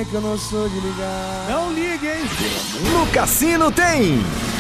é que eu não sou de ligar. Não ligue, hein? No Cassino tem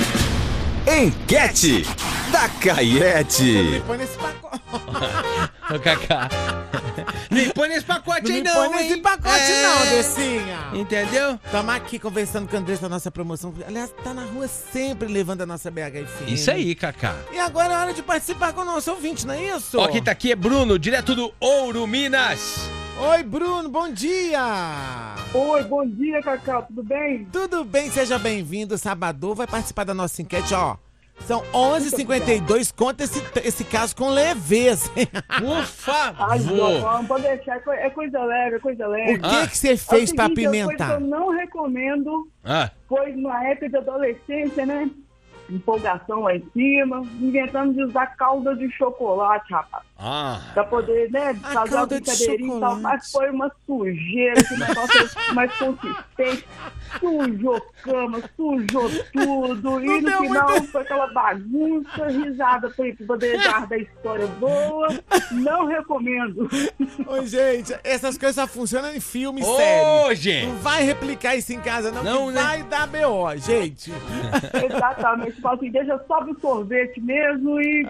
Enquete da Caiete. Põe nesse pacote. Ô, Cacá. Nem põe nesse pacote aí, Não não, põe nesse hein? pacote não, Decinha. Entendeu? Tamo aqui conversando com o Andressa da nossa promoção. Aliás, tá na rua sempre levando a nossa BHFM. Isso aí, Cacá. E agora é hora de participar com o nosso ouvinte, não é isso? Ó, quem tá aqui é Bruno, direto do Ouro, Minas. Oi, Bruno, bom dia. Oi, bom dia, Cacau, tudo bem? Tudo bem, seja bem-vindo. Sabadão vai participar da nossa enquete, ó. São 11h52, conta esse caso com leveza. Por Ai, favor. não pode deixar, é coisa leve, é coisa leve. O que você fez pra apimentar? A coisa que eu não recomendo Ah, foi na época de adolescência, né? Empolgação lá em cima, inventando de usar calda de chocolate, rapaz. Pra poder, né, A fazer uma calda de brincadeirinha e tal, chocolate. mas foi uma sujeira, esse negócio mais consistente, sujou cama, sujou tudo, e no deu final muito- foi aquela bagunça, risada pra poder dar da história boa, não recomendo. Ô, gente, essas coisas só funcionam em filme e Ô, série. gente. Não vai replicar isso em casa, não, Não, que né? vai dar B.O., gente. Exatamente, fala assim, deixa só pro sorvete mesmo e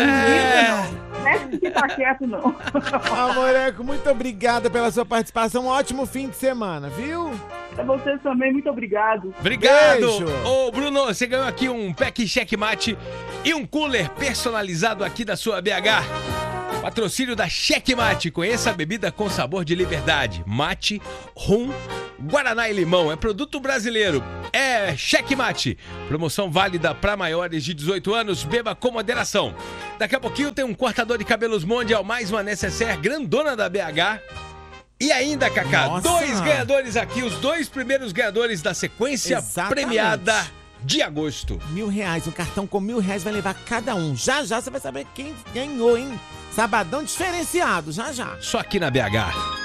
não mexe que tá quieto não. Amoreco, muito obrigada pela sua participação. Um ótimo fim de semana, viu? Pra vocês também, muito obrigado. Obrigado. Beijo. Ô, Bruno, você ganhou aqui um pack checkmate e um cooler personalizado aqui da sua BH. Patrocínio da Checkmate. Conheça a bebida com sabor de liberdade. Mate, rum, guaraná e limão. É produto brasileiro. É Checkmate. Promoção válida para maiores de 18 anos. Beba com moderação. Daqui a pouquinho tem um cortador de cabelos Mondial, mais uma necessaire grandona da BH. E ainda, Cacá, Nossa. 2 ganhadores aqui. Os 2 primeiros ganhadores da sequência Exatamente. premiada de agosto. R$1.000, um cartão com R$1.000 vai levar cada um. Já já você vai saber quem ganhou, hein? Sabadão diferenciado, já já. Só aqui na BH.